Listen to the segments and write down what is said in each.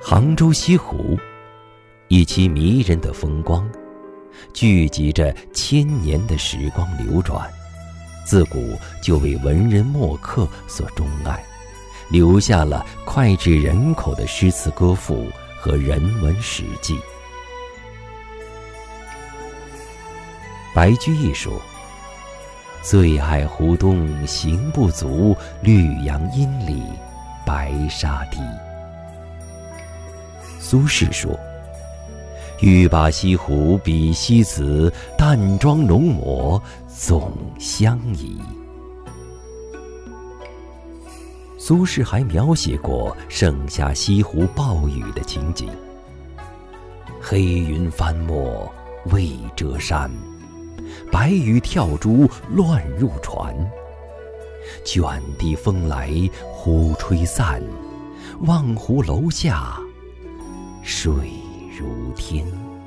杭州西湖，一其迷人的风光，聚集着千年的时光流转，自古就为文人墨客所钟爱，留下了脍炙人口的诗词歌赋和人文史记。白居易说：“最爱湖东行不足，绿杨阴里白沙堤。”苏轼说：“欲把西湖比西子，淡妆浓抹总相宜。”苏轼还描写过盛夏西湖暴雨的情景：“黑云翻墨未遮山，白雨跳珠乱入船。卷地风来忽吹散，望湖楼下水如天。”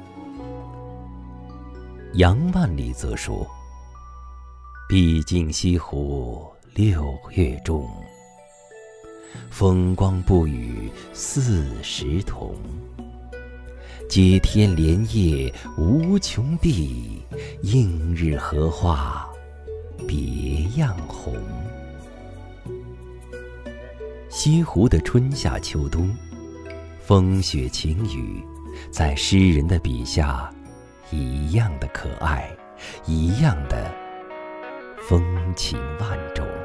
杨万里则说：“毕竟西湖6月中，风光不与40同。接天莲叶无穷碧，映日荷花别样红。”西湖的春夏秋冬，风雪晴雨，在诗人的笔下一样的可爱，一样的风情万种。